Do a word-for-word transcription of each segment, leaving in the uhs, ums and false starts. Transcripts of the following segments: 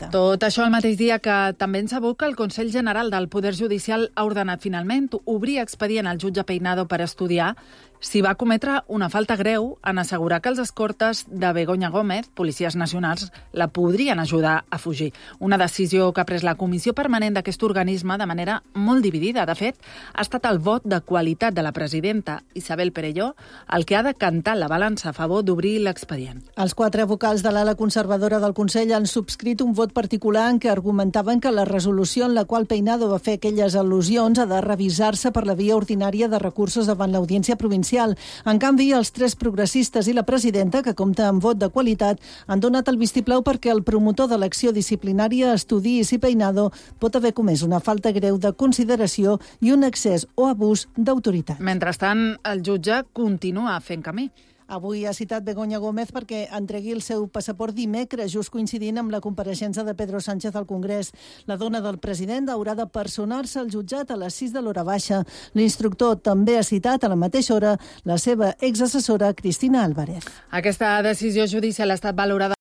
Socialista. Tot això el mateix dia que també ens aboca el Consell General del Poder Judicial ha ordenat finalment obrir expedient al jutge Peinado per estudiar si va cometre una falta greu en assegurar que els escortes de Begoña Gómez, policies nacionals, la podrien ajudar a fugir. Una decisió que ha pres la Comissió Permanent d'aquest organisme de manera molt dividida. De fet, ha estat el vot de qualitat de la presidenta, Isabel Perelló, el que ha decantat la balança a favor d'obrir l'expedient. Els quatre vocals de l'ala conservadora del Consell han subscrit un vot particular en què argumentaven que la resolució en la qual Peinado va fer aquelles al·lusions ha de revisar-se per la via ordinària de recursos davant l'Audiència Provincial. En canvi, els tres progressistes i la presidenta, que compta amb vot de qualitat, han donat el vistiplau perquè el promotor de l'acció disciplinària estudiï si Peinado pot haver comès una falta greu de consideració i un excés o abús d'autoritat. Mentrestant, el jutge continua fent camí. Avui ha citat Begoña Gómez perquè entregui el seu passaport dimecres, just coincidint amb la compareixença de Pedro Sánchez al Congrés. La dona del president haurà de personar-se al jutjat a les sis de l'hora baixa. L'instructor també ha citat a la mateixa hora la seva exassessora Cristina Álvarez. Aquesta decisió judicial ha estat valorada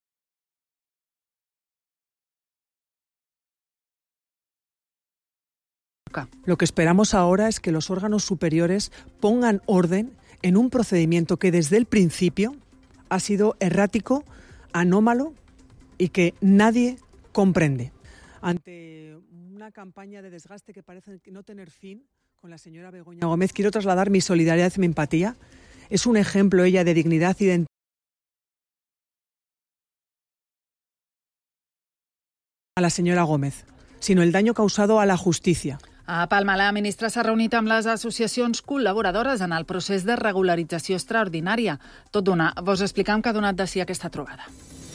Lo que esperamos ahora es que los órganos superiores pongan orden en un procedimiento que desde el principio ha sido errático, anómalo y que nadie comprende. Ante una campaña de desgaste que parece no tener fin con la señora Begoña Gómez, quiero trasladar mi solidaridad y mi empatía. Es un ejemplo ella de dignidad y de a la señora Gómez, sino el daño causado a la justicia. A Palma, la ministra s'ha reunit amb les associacions col·laboradores en el procés de regularització extraordinària. Tot d'una, vos explicam que ha donat de si aquesta trobada.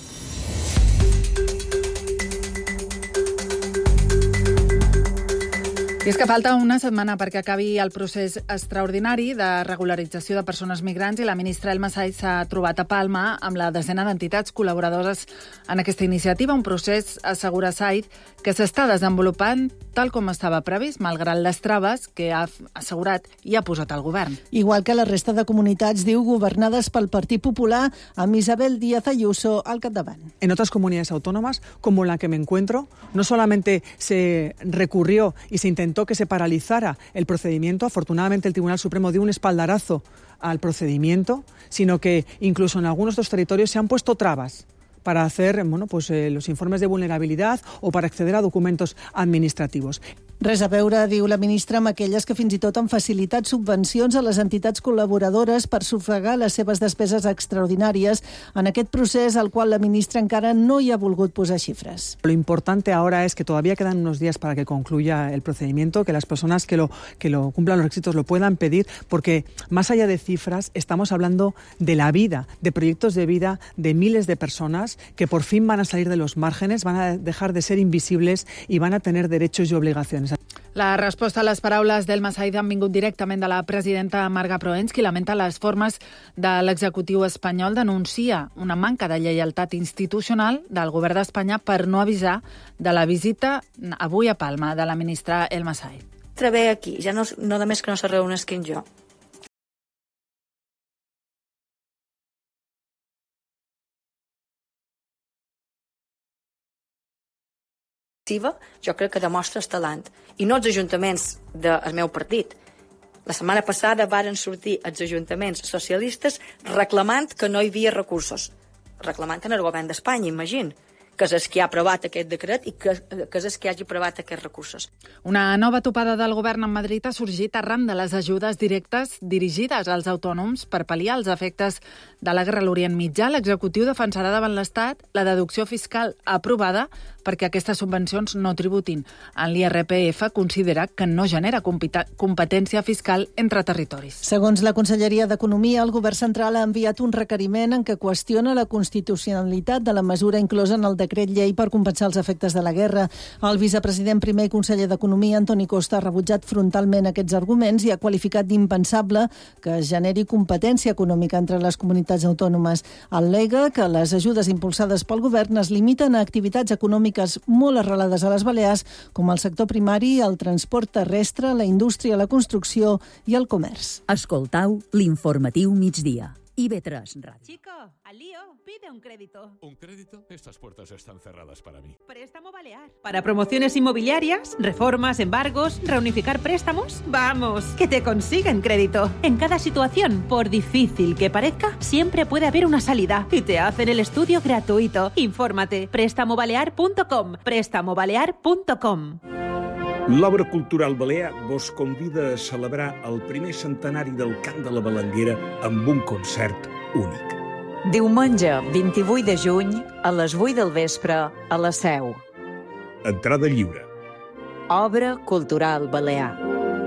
I és que falta una setmana perquè acabi el procés extraordinari de regularització de persones migrants i la ministra Elma Saïz s'ha trobat a Palma amb la desena d'entitats col·laboradores en aquesta iniciativa, un procés, assegura Saïz, que s'està desenvolupant tal com estava previst, malgrat les traves que ha assegurat i ha posat el govern. Igual que la resta de comunitats, diu, governades pel Partit Popular, amb Isabel Díaz Ayuso al capdavant. En otras comunidades autónomas, como la que me encuentro, no solamente se recurrió y se intentó que se paralizara el procedimiento, afortunadamente el Tribunal Supremo dio un espaldarazo al procedimiento, sino que incluso en algunos de los territorios se han puesto trabas para hacer bueno, pues, eh, los informes de vulnerabilidad o para acceder a documentos administrativos. Res a veure, diu la ministra, amb aquelles que fins i tot han facilitat subvencions a les entitats col·laboradores per sufragar les seves despeses extraordinàries en aquest procés al qual la ministra encara no hi ha volgut posar xifres. Lo importante ahora es que todavía quedan unos días para que concluya el procedimiento, que las personas que lo, que lo cumplan los requisitos lo puedan pedir, porque más allá de cifras estamos hablando de la vida, de proyectos de vida de miles de personas que por fin van a salir de los márgenes, van a dejar de ser invisibles y van a tener derechos y obligaciones. La resposta a les paraules d'Elma Saïz han vingut directament de la presidenta Marga Proens, qui lamenta les formes de l'executiu espanyol, denuncia una manca de lleialtat institucional del govern d'Espanya per no avisar de la visita avui a Palma de la ministra Elma Saïz. Trebé aquí, ja no, no només que no se reuneixin jo. Jo crec que demostra el talent. I no els ajuntaments del meu partit. La setmana passada varen sortir els ajuntaments socialistes reclamant que no hi havia recursos. Reclamant en el govern d'Espanya, imagina, que és el que ha aprovat aquest decret i que, que és el que hagi aprovat aquests recursos. Una nova topada del govern en Madrid ha sorgit arran de les ajudes directes dirigides als autònoms per pal·liar els efectes de la guerra a l'Orient Mitjà. L'executiu defensarà davant l'Estat la deducció fiscal aprovada perquè aquestes subvencions no tributin. En l'I R P F considera que no genera competència fiscal entre territoris. Segons la Conselleria d'Economia, el govern central ha enviat un requeriment en què qüestiona la constitucionalitat de la mesura inclosa en el decret llei per compensar els efectes de la guerra. El vicepresident primer i conseller d'Economia, Antoni Costa, ha rebutjat frontalment aquests arguments i ha qualificat d'impensable que es generi competència econòmica entre les comunitats autònomes. Al·lega que les ajudes impulsades pel govern es limiten a activitats econòmiques molt arrelades a les Balears, com el sector primari, el transport terrestre, la indústria, la construcció i el comerç. Escoltau l'informatiu migdia. I B tres Radio. Chico, al lío, pide un crédito. ¿Un crédito? Estas puertas están cerradas para mí. Préstamo Balear. Para promociones inmobiliarias, reformas, embargos, reunificar préstamos. Vamos, que te consiguen crédito. En cada situación, por difícil que parezca, siempre puede haber una salida. Y te hacen el estudio gratuito. Infórmate. préstamo balear punto com. préstamo balear punto com. L'Obra Cultural Balear vos convida a celebrar el primer centenari del Cant de la Balanguera amb un concert únic. Diumenge, vint-i-vuit de juny, a les vuit del vespre, a la Seu. Entrada lliure. Obra Cultural Balear.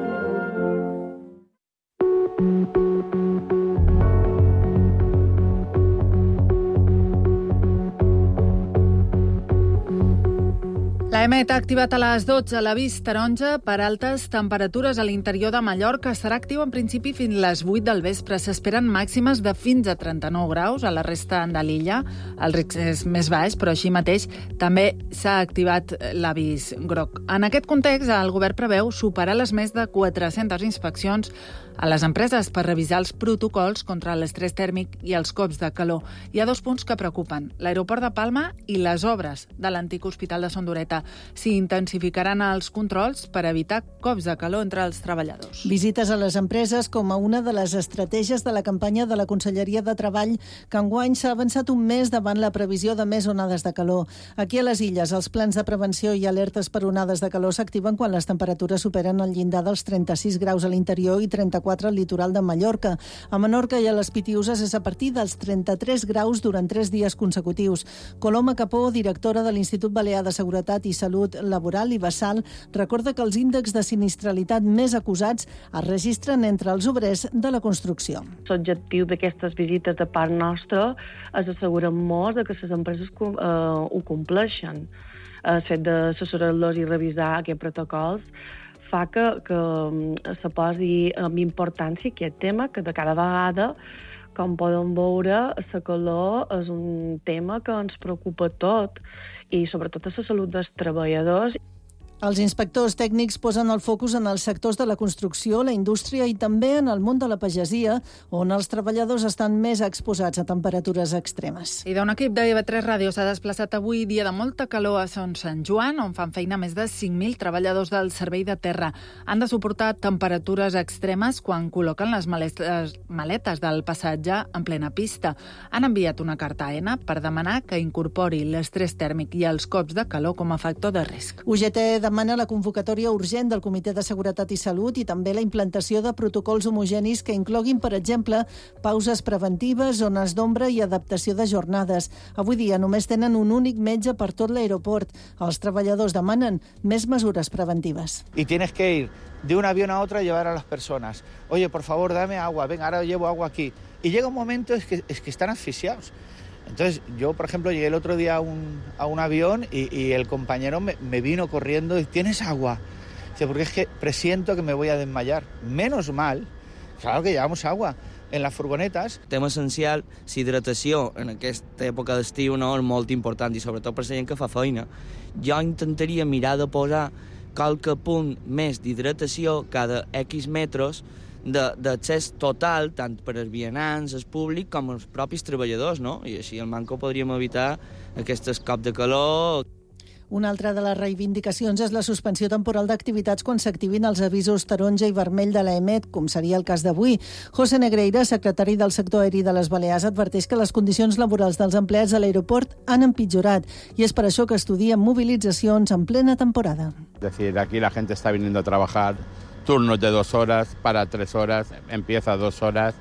La EMET ha activat a les dotze l'avís taronja per altes temperatures a l'interior de Mallorca. Serà actiu en principi fins a les vuit del vespre. S'esperen màximes de fins a trenta-nou graus a la resta de l'illa. El risc és més baix, però així mateix també s'ha activat l'avís groc. En aquest context, el govern preveu superar les més de quatre-centes inspeccions a les empreses per revisar els protocols contra l'estrès tèrmic i els cops de calor. Hi ha dos punts que preocupen: l'aeroport de Palma i les obres de l'antic hospital de Son Dureta. S'hi intensificaran els controls per evitar cops de calor entre els treballadors. Visites a les empreses com a una de les estratègies de la campanya de la Conselleria de Treball, que enguany s'ha avançat un mes davant la previsió de més onades de calor. Aquí a les illes, els plans de prevenció i alertes per onades de calor s'activen quan les temperatures superen el llindar dels trenta-sis graus a l'interior i trenta-quatre al litoral de Mallorca. A Menorca i a les Pitiüses és a partir dels trenta-tres graus durant tres dies consecutius. Coloma Capó, directora de l'Institut Balear de Seguretat i Salut Laboral i Basal, recorda que els índexs de sinistralitat més acusats es registren entre els obrers de la construcció. L'objectiu d'aquestes visites de part nostra és assegurar-nos que les empreses eh, ho compleixen. El fet d'assessorar-los i revisar aquests protocols fa que, que se posi amb importància aquest tema, que de cada vegada, com poden veure, la calor és un tema que ens preocupa tot, i sobretot a la salut dels treballadors. Els inspectors tècnics posen el focus en els sectors de la construcció, la indústria i també en el món de la pagesia, on els treballadors estan més exposats a temperatures extremes. I d'un equip de I B tres Ràdio s'ha desplaçat avui, dia de molta calor, a Son Sant Joan, on fan feina més de cinc mil treballadors del servei de terra. Han de suportar temperatures extremes quan col·loquen les maletes, maletes del passatge en plena pista. Han enviat una carta a ENA per demanar que incorpori l'estrès tèrmic i els cops de calor com a factor de risc. U G T demana la convocatòria urgent del Comitè de Seguretat i Salut i també la implantació de protocols homogenis que incloguin, per exemple, pauses preventives, zones d'ombra i adaptació de jornades. Avui dia només tenen un únic metge per tot l'aeroport. Els treballadors demanen més mesures preventives. Y tienes que ir de un avión a otro a llevar a las personas. Oye, por favor, dame agua. Venga, ahora llevo agua aquí. Y llega un momento es que, es que están asfixiados. Entonces, yo, por ejemplo, llegué el otro día a un, a un avión y, y el compañero me, me vino corriendo y ¿tienes agua? Dice, porque es que presiento que me voy a desmayar. Menos mal, claro que llevamos agua en las furgonetes. Tema essencial, l'hidratació en aquesta època d'estiu no, és molt important i sobretot per la gent que fa feina. Jo intentaria mirar de posar qualque punt més d'hidratació cada X metres d'accés total, tant per als vianants, el públic, com els propis treballadors, no? I així al manco podríem evitar aquests cops de calor. Una altra de les reivindicacions és la suspensió temporal d'activitats quan s'activin els avisos taronja i vermell de l'E M E T, com seria el cas d'avui. José Negreira, secretari del sector aeri de les Balears, adverteix que les condicions laborals dels empleats de l'aeroport han empitjorat i és per això que estudien mobilitzacions en plena temporada. Es decir, aquí la gente está viniendo a trabajar turnos de dos horas, para tres horas, empieza dos horas.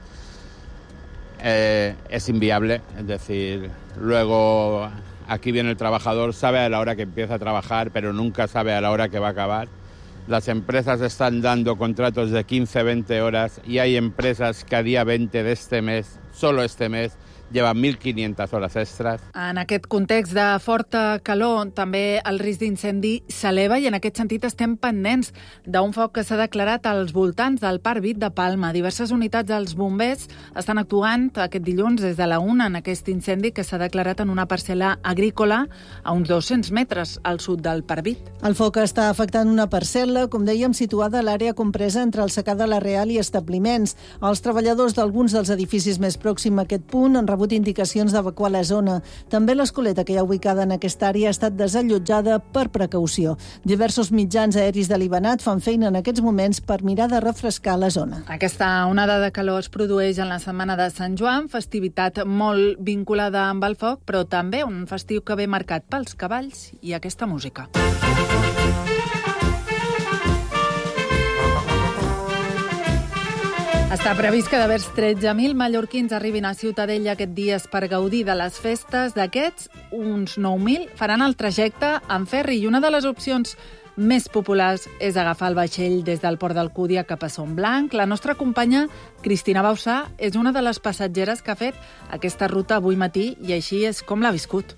Eh, es inviable, es decir, luego aquí viene el trabajador, sabe a la hora que empieza a trabajar, pero nunca sabe a la hora que va a acabar. Las empresas están dando contratos de quince, veinte horas y hay empresas que a día veinte de este mes, solo este mes, lleva mil quinientas hores extres. En aquest context de forta calor, també el risc d'incendi s'eleva i en aquest sentit estem pendents d'un foc que s'ha declarat als voltants del Parc Vic de Palma. Diverses unitats dels bombers estan actuant aquest dilluns des de la una en aquest incendi que s'ha declarat en una parcel·la agrícola a uns dos-cents metres al sud del Parc Vic. El foc està afectant una parcel·la, com dèiem, situada a l'àrea compresa entre el secà de la Real i establiments. Els treballadors d'alguns dels edificis més pròxims a aquest punt han rebut indicacions d'evacuar la zona. També l'escoleta que hi ha ubicada en aquesta àrea ha estat desallotjada per precaució. Diversos mitjans aeris de Libanat fan feina en aquests moments per mirar de refrescar la zona. Aquesta onada de calor es produeix en la setmana de Sant Joan, festivitat molt vinculada amb el foc, però també un festiu que ve marcat pels cavalls i aquesta música. Està previst que d'haver tretze mil mallorquins arribin a Ciutadella aquest dies per gaudir de les festes. D'aquests, uns nou mil faran el trajecte en ferri i una de les opcions més populars és agafar el vaixell des del Port d'Alcúdia cap a Son Blanc. La nostra companya Cristina Bausà és una de les passatgeres que ha fet aquesta ruta avui matí i així és com l'ha viscut.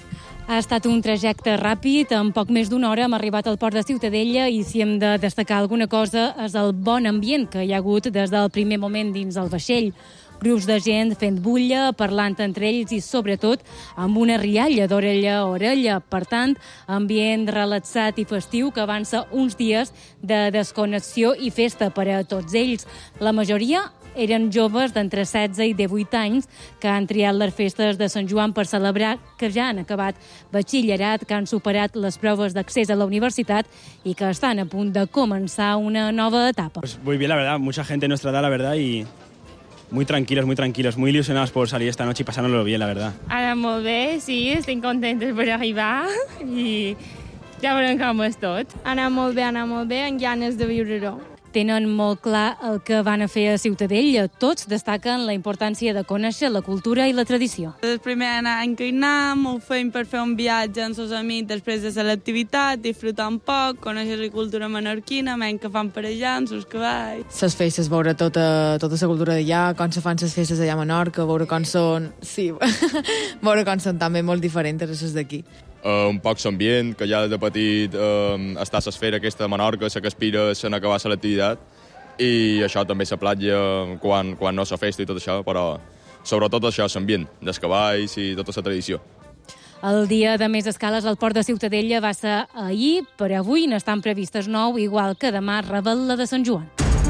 Ha estat un trajecte ràpid, en poc més d'una hora hem arribat al port de Ciutadella i si hem de destacar alguna cosa és el bon ambient que hi ha hagut des del primer moment dins el vaixell. Grups de gent fent bulla, parlant entre ells i, sobretot, amb una rialla d'orella a orella. Per tant, ambient relaxat i festiu que avança uns dies de desconnexió i festa per a tots ells. La majoria eren joves d'entre setze i divuit anys que han triat les festes de Sant Joan per celebrar que ja han acabat batxillerat, que han superat les proves d'accés a la universitat i que estan a punt de començar una nova etapa. Pues muy bien, la verdad, mucha gente de nuestra edad, la verdad, y muy tranquilos, muy tranquilos, muy ilusionados por salir esta noche y pasárnoslo bien, la verdad. Ara molt bé, sí, estem contentes per arribar i ja veurem com és tot. Anar molt bé, anar molt bé, amb ganes de viure-ho. Tenen molt clar el que van a fer a Ciutadella. Tots destaquen la importància de conèixer la cultura i la tradició. El primer any que hi anem, ho fem per fer un viatge amb els amics després de fer l'activitat, disfrutar un poc, conèixer la cultura menorquina, menys que fan per allà, amb els cavalls. Les festes, veure tota, tota la cultura d'allà, com se fan les festes allà a Menorca, veure com són... Sí, veure com són també molt diferents a les d'aquí. Uh, un poc l'ambient, que ja de petit uh, està a l'esfera aquesta de Menorca, la que aspira a acabar l'activitat, i això també la platja quan, quan no s'ha festa i tot això, però sobretot això, l'ambient dels cavalls i tota la tradició. El dia de més escales al port de Ciutadella va ser ahir, per avui n'estan previstes nou, igual que demà rebel la de Sant Joan.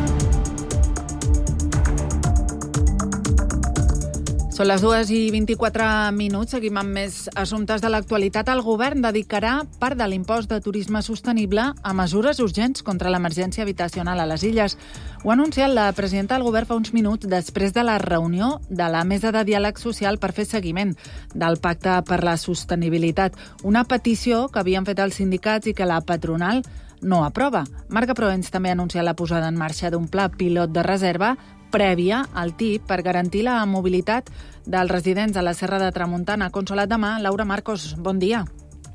Són les dues i vint-i-quatre minuts. Seguim amb més assumptes de l'actualitat. El govern dedicarà part de l'impost de turisme sostenible a mesures urgents contra l'emergència habitacional a les Illes. Ho ha anunciat la presidenta del govern fa uns minuts després de la reunió de la Mesa de Diàleg Social per fer seguiment del Pacte per la Sostenibilitat. Una petició que havien fet els sindicats i que la patronal no aprova. Marga Proens també ha anunciat la posada en marxa d'un pla pilot de reserva prèvia al T I P per garantir la mobilitat dels residents de la Serra de Tramuntana. Consolat de Mar, Laura Marcos, bon dia.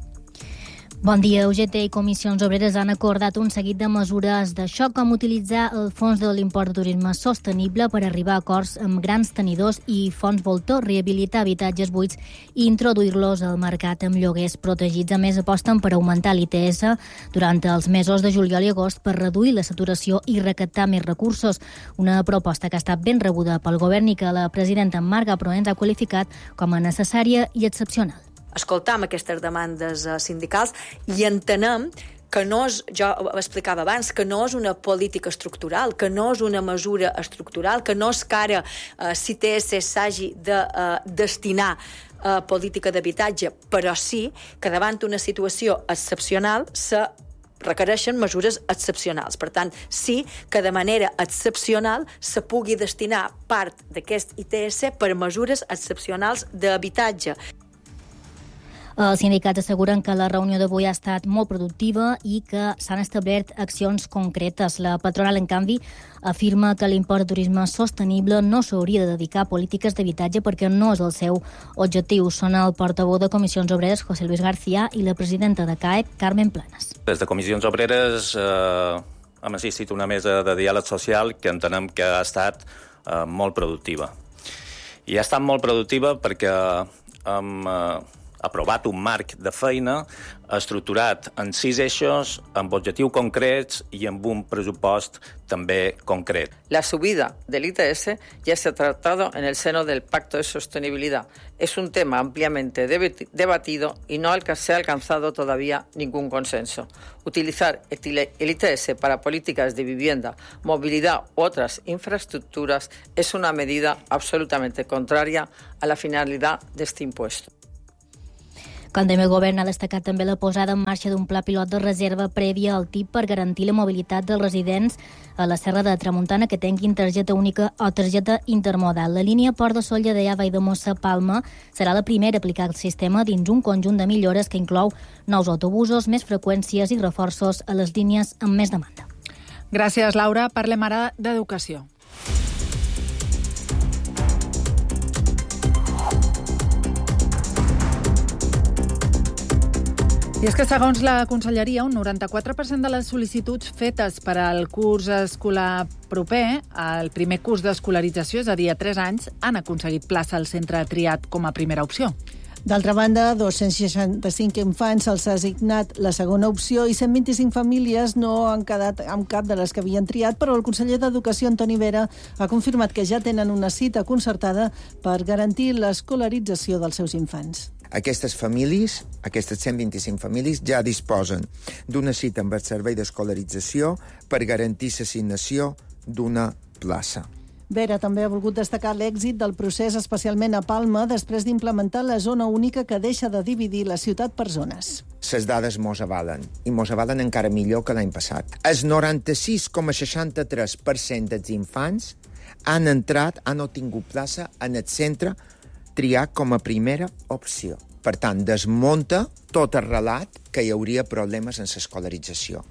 Bon dia. U G T i Comissions Obreres han acordat un seguit de mesures de xoc, com utilitzar el fons de l'import de turisme sostenible per arribar a acords amb grans tenidors i fons voltor, rehabilitar habitatges buits i introduir-los al mercat amb lloguers protegits. A més, aposten per augmentar l'I T S durant els mesos de juliol i agost per reduir la saturació i recaptar més recursos. Una proposta que ha estat ben rebuda pel govern i que la presidenta Marga Proens ha qualificat com a necessària i excepcional. Escoltam aquestes demandes sindicals i entenem que no és, jo ho explicava abans, que no és una política estructural, que no és una mesura estructural, que no és que ara eh, si T S s'hagi de eh, destinar a política d'habitatge, però sí que davant una situació excepcional se requereixen mesures excepcionals. Per tant, sí que de manera excepcional se pugui destinar part d'aquest I T S per mesures excepcionals d'habitatge. Els sindicats asseguren que la reunió d'avui ha estat molt productiva i que s'han establert accions concretes. La patronal, en canvi, afirma que l'impost de turisme sostenible no s'hauria de dedicar a polítiques d'habitatge perquè no és el seu objectiu. Són el portaveu de Comissions Obreres, José Luis García, i la presidenta de C A E P, Carmen Planas. Des de Comissions Obreres eh, hem assistit a una mesa de diàleg social que entenem que ha estat eh, molt productiva. I ha estat molt productiva perquè hem eh, aprovat un marc de feina estructurat en sis eixos, amb objectius concrets i amb un pressupost també concret. La subida del I T S ya se ha tratado en el seno del Pacto de Sostenibilidad. Es un tema ampliamente debatido y no se ha alcanzado todavía ningún consenso. Utilizar el I T S para políticas de vivienda, movilidad u otras infraestructuras es una medida absolutamente contraria a la finalidad de este impuesto. Com també el govern ha destacat també la posada en marxa d'un pla pilot de reserva prèvia al T I P per garantir la mobilitat dels residents a la Serra de Tramuntana que tinguin targeta única o targeta intermodal. La línia Port de Sol, Lledellà, Valldemossa, Palma serà la primera a aplicar el sistema dins un conjunt de millores que inclou nous autobusos, més freqüències i reforços a les línies amb més demanda. Gràcies, Laura. Parlem ara d'educació. I és que, segons la Conselleria, un noranta-quatre per cent de les sol·licituds fetes per al curs escolar proper, el primer curs d'escolarització, és a dir, a tres anys, han aconseguit plaça al centre triat com a primera opció. D'altra banda, dos-cents seixanta-cinc infants se'ls ha assignat la segona opció i cent vint-i-cinc famílies no han quedat amb cap de les que havien triat, però el conseller d'Educació, Antoni Vera, ha confirmat que ja tenen una cita concertada per garantir l'escolarització dels seus infants. Aquestes famílies, aquestes cent vint-i-cinc famílies, ja disposen d'una cita amb el servei d'escolarització per garantir l'assignació d'una plaça. Vera també ha volgut destacar l'èxit del procés, especialment a Palma, després d'implementar la zona única que deixa de dividir la ciutat per zones. Les dades mos avalen, i mos avalen encara millor que l'any passat. El noranta-sis coma seixanta-tres per cent dels infants han entrat, han obtingut plaça en el centre triat com a primera opció. Per tant, desmunta tot el relat que hi hauria problemes en l'escolarització.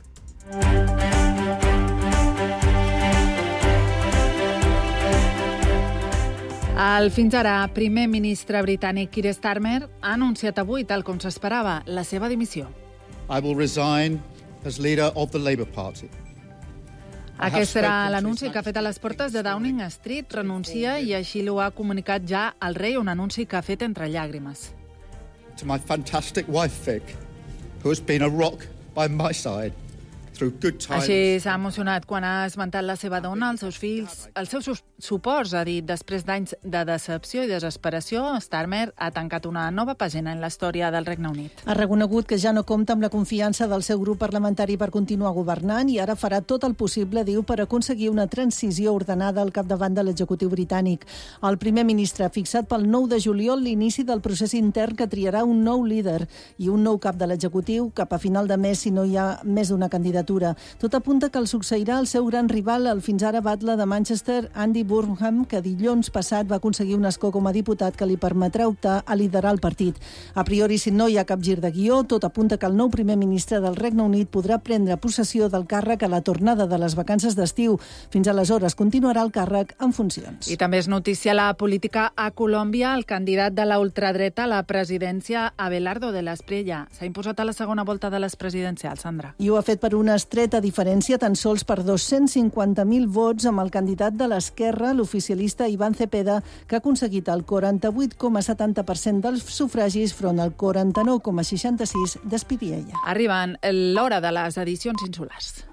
El fins ara primer ministre britànic Keir Starmer ha anunciat avui, tal com s'esperava, la seva dimissió. I will resign as leader of the Labour Party. Aquest serà l'anunci que ha fet a les portes de Downing Street. Renuncia i així l'ho ha comunicat ja el rei, un anunci que ha fet entre llàgrimes. To my fantastic wife, Vic, who has been a rock by my side through good times. Així s'ha emocionat quan ha esmentat la seva dona, els seus fills, els seus suports, ha dit, després d'anys de decepció i desesperació, Starmer ha tancat una nova pàgina en la història del Regne Unit. Ha reconegut que ja no compta amb la confiança del seu grup parlamentari per continuar governant i ara farà tot el possible, diu, per aconseguir una transició ordenada al capdavant de l'executiu britànic. El primer ministre ha fixat pel nou de juliol l'inici del procés intern que triarà un nou líder i un nou cap de l'executiu cap a final de mes si no hi ha més d'una candidatura. Tot apunta que el succeirà el seu gran rival, el fins ara batle de Manchester, Andy Burnham, que dilluns passat va aconseguir un escó com a diputat que li permetrà optar a liderar el partit. A priori, si no hi ha cap gir de guió, tot apunta que el nou primer ministre del Regne Unit podrà prendre possessió del càrrec a la tornada de les vacances d'estiu. Fins aleshores continuarà el càrrec en funcions. I també és notícia la política a Colòmbia. El candidat de la ultradreta a la presidència, Abelardo de la Espriella, s'ha imposat a la segona volta de les presidencials, Sandra. I ho ha fet per una estreta diferència, tan sols per dos-cents cinquanta mil vots, amb el candidat de l'esquerra, l'oficialista Iván Cepeda, que ha aconseguit el quaranta-vuit coma setanta per cent dels sufragis front al quaranta-nou coma seixanta-sis d'Espiriella. Arriben l'hora de les edicions insulars.